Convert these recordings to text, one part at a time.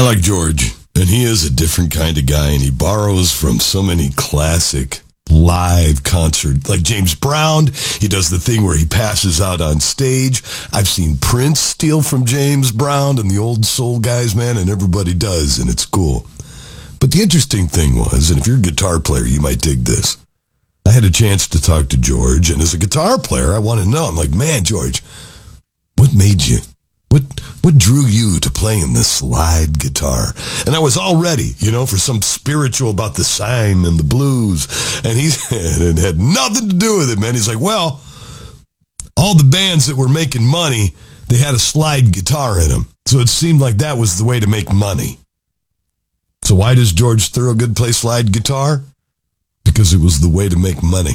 I like George, and he is a different kind of guy, and he borrows from so many classic live concert. Like James Brown, he does the thing where he passes out on stage. I've seen Prince steal from James Brown and the old soul guys, man, and everybody does, and it's cool. But the interesting thing was, and if you're a guitar player, you might dig this. I had a chance to talk to George, and as a guitar player, I want to know. I'm like, man, George, what made you? What drew you to playing this slide guitar? And I was all ready, for some spiritual about the sign and the blues. And it had nothing to do with it, man. He's like, well, all the bands that were making money, they had a slide guitar in them. So it seemed like that was the way to make money. So why does George Thorogood play slide guitar? Because it was the way to make money.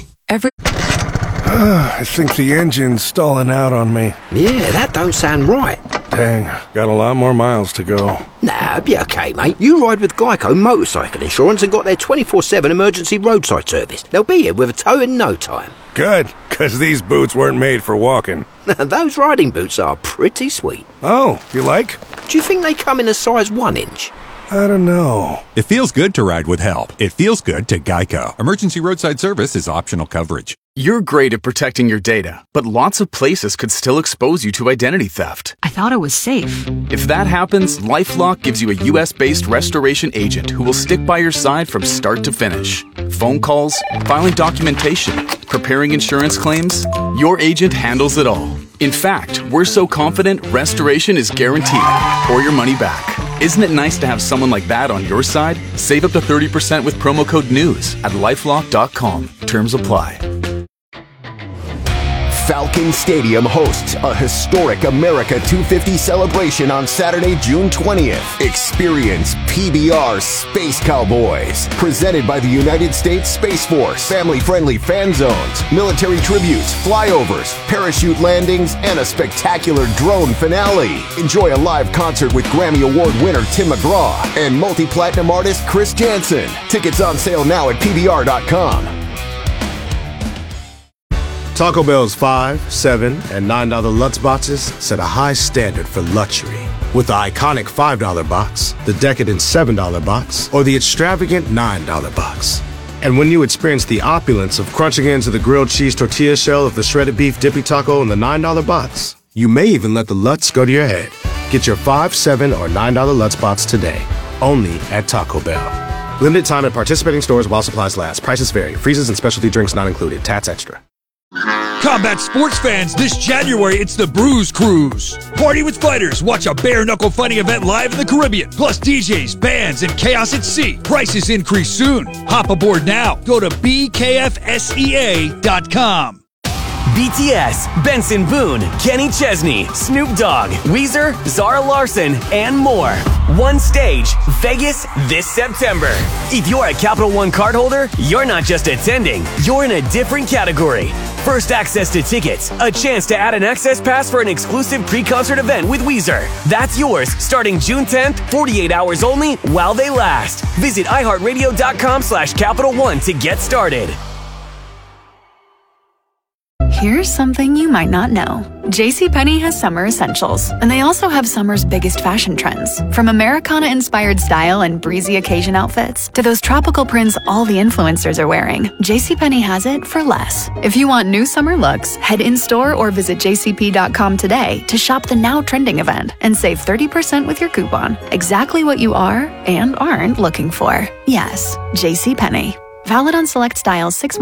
I think the engine's stalling out on me. Yeah, that don't sound right. Dang, got a lot more miles to go. Nah, be okay, mate. You ride with Geico Motorcycle Insurance and got their 24/7 emergency roadside service. They'll be here with a tow in no time. Good, because these boots weren't made for walking. Those riding boots are pretty sweet. Oh, you like? Do you think they come in a size 1 inch? I don't know. It feels good to ride with help. It feels good to Geico. Emergency roadside service is optional coverage. You're great at protecting your data, but lots of places could still expose you to identity theft. I thought it was safe. If that happens, LifeLock gives you a US-based restoration agent who will stick by your side from start to finish. Phone calls, filing documentation, preparing insurance claims, your agent handles it all. In fact, we're so confident restoration is guaranteed or your money back. Isn't it nice to have someone like that on your side? Save up to 30% with promo code NEWS at lifelock.com. Terms apply. Falcon Stadium hosts a historic America 250 celebration on Saturday, June 20th. Experience PBR Space Cowboys, presented by the United States Space Force. Family-friendly fan zones, military tributes, flyovers, parachute landings, and a spectacular drone finale. Enjoy a live concert with Grammy Award winner Tim McGraw and multi-platinum artist Chris Jansen. Tickets on sale now at PBR.com. Taco Bell's $5, $7, and $9 Lutz boxes set a high standard for luxury. With the iconic $5 box, the decadent $7 box, or the extravagant $9 box. And when you experience the opulence of crunching into the grilled cheese tortilla shell of the shredded beef dippy taco in the $9 box, you may even let the Lutz go to your head. Get your $5, $7, or $9 Lutz box today, only at Taco Bell. Limited time at participating stores while supplies last. Prices vary. Freezes and specialty drinks not included. Tats extra. Combat sports fans, this January it's the Bruise Cruise. Party with fighters, watch a bare-knuckle fighting event live in the Caribbean. Plus DJs, bands, and chaos at sea. Prices increase soon. Hop aboard now. Go to bkfsea.com. BTS, Benson Boone, Kenny Chesney, Snoop Dogg, Weezer, Zara Larsson, and more. One stage, Vegas, this September. If you're a Capital One cardholder, you're not just attending, you're in a different category. First access to tickets, a chance to add an access pass for an exclusive pre-concert event with Weezer. That's yours starting June 10th, 48 hours only while they last. Visit iHeartRadio.com/Capital One to get started. Here's something you might not know. JCPenney has summer essentials, and they also have summer's biggest fashion trends. From Americana-inspired style and breezy occasion outfits to those tropical prints all the influencers are wearing, JCPenney has it for less. If you want new summer looks, head in-store or visit jcp.com today to shop the now trending event and save 30% with your coupon. Exactly what you are and aren't looking for. Yes, JCPenney. Valid on select styles 6